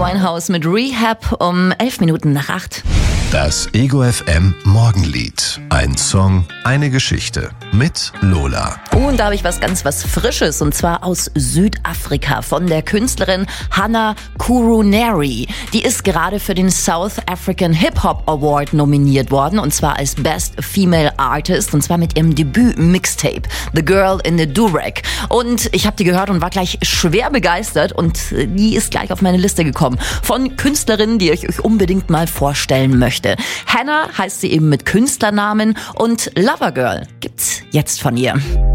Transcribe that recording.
Winehouse mit Rehab um 11 Minuten nach 8. Das Ego FM Morgenlied. Ein Song, eine Geschichte mit Lola. Und da habe ich was Frisches, und zwar aus Südafrika von der Künstlerin Hannah Kuruneri. Die ist gerade für den South African Hip Hop Award nominiert worden, und zwar als Best Female Artist, und zwar mit ihrem Debüt-Mixtape The Girl in the Durag. Und ich habe die gehört und war gleich schwer begeistert, und die ist gleich auf meine Liste gekommen von Künstlerinnen, die ich euch unbedingt mal vorstellen möchte. Hannah heißt sie eben mit Künstlernamen, und Lover Girl gibt's jetzt von ihr.